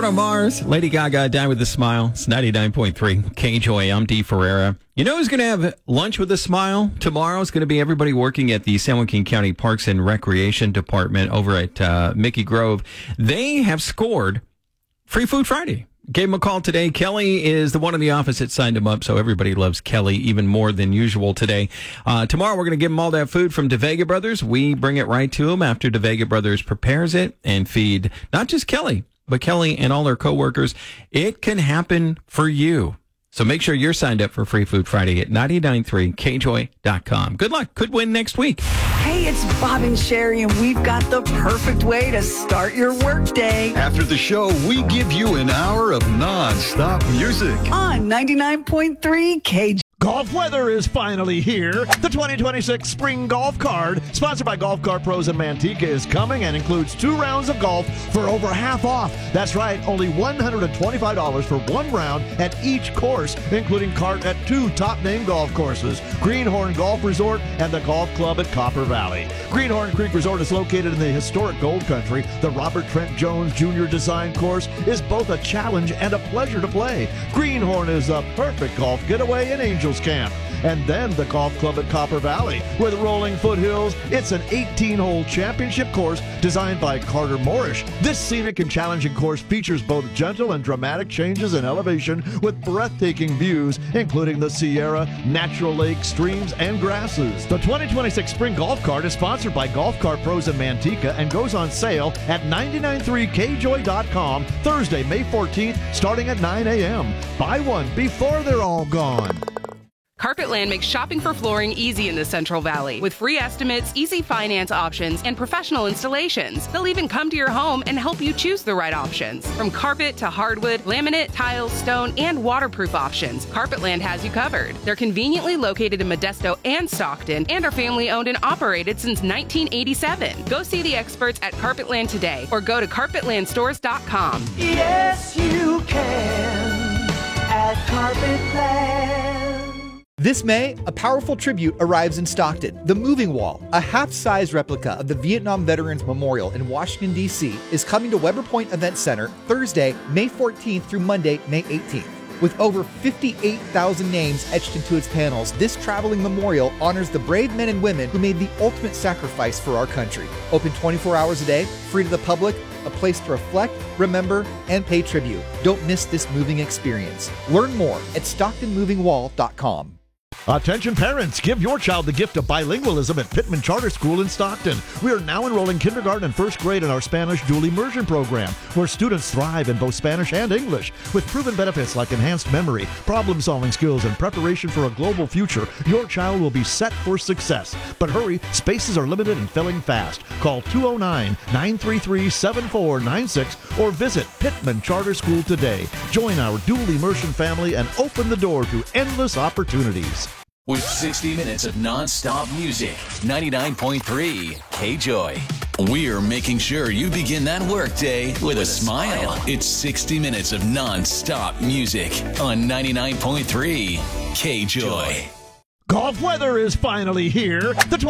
Bruno Mars, Lady Gaga, Die With a Smile. It's 99.3 KJOY. I'm Dee Ferreira. You know who's going to have lunch with a smile tomorrow? It's going to be everybody working at the San Joaquin County Parks and Recreation Department over at Mickey Grove. They have scored Free Food Friday. Gave him a call today. Kelly is the one in the office that signed him up, so everybody loves Kelly even more than usual today. Tomorrow, we're going to give him all that food from DeVega Brothers. We bring it right to him after DeVega Brothers prepares it and feed not just Kelly, but Kelly and all her coworkers. It can happen for you. So make sure you're signed up for Free Food Friday at 993kjoy.com. Good luck. Could win next week. Hey, it's Bob and Sherry, and we've got the perfect way to start your workday. After the show, we give you an hour of non-stop music. On 99.3 KJ. Golf weather is finally here. The 2026 Spring Golf Card, sponsored by Golf Cart Pros in Manteca, is coming and includes 2 rounds of golf for over half off. That's right, only $125 for 1 round at each course, including cart at 2 top-name golf courses, Greenhorn Golf Resort and the Golf Club at Copper Valley. Greenhorn Creek Resort is located in the historic Gold Country. The Robert Trent Jones Jr. Design course is both a challenge and a pleasure to play. Greenhorn is a perfect golf getaway in Angels Camp. And then the Golf Club at Copper Valley, with rolling foothills. It's an 18-hole championship course designed by Carter Moorish. This scenic and challenging course features both gentle and dramatic changes in elevation with breathtaking views, including the Sierra, natural lakes, streams, and grasses. The 2026 Spring Golf Cart is sponsored by Golf Cart Pros in Manteca and goes on sale at 993kjoy.com Thursday, May 14th, starting at 9 a.m. Buy one before they're all gone. Carpetland makes shopping for flooring easy in the Central Valley with free estimates, easy finance options, and professional installations. They'll even come to your home and help you choose the right options. From carpet to hardwood, laminate, tile, stone, and waterproof options, Carpetland has you covered. They're conveniently located in Modesto and Stockton and are family-owned and operated since 1987. Go see the experts at Carpetland today or go to carpetlandstores.com. Yes, you can at Carpetland. This May, a powerful tribute arrives in Stockton. The Moving Wall, a half-size replica of the Vietnam Veterans Memorial in Washington, D.C., is coming to Weber Point Event Center Thursday, May 14th through Monday, May 18th. With over 58,000 names etched into its panels, this traveling memorial honors the brave men and women who made the ultimate sacrifice for our country. Open 24 hours a day, free to the public, a place to reflect, remember, and pay tribute. Don't miss this moving experience. Learn more at StocktonMovingWall.com. Attention parents, give your child the gift of bilingualism at Pittman Charter School in Stockton. We are now enrolling kindergarten and first grade in our Spanish dual immersion program, where students thrive in both Spanish and English. With proven benefits like enhanced memory, problem-solving skills, and preparation for a global future, your child will be set for success. But hurry, spaces are limited and filling fast. Call 209-933-7496 or visit Pittman Charter School today. Join our dual immersion family and open the door to endless opportunities. With 60 minutes of non-stop music, 99.3 KJOY. We're making sure you begin that workday with a smile. It's 60 minutes of non-stop music on 99.3 KJOY. Golf weather is finally here. The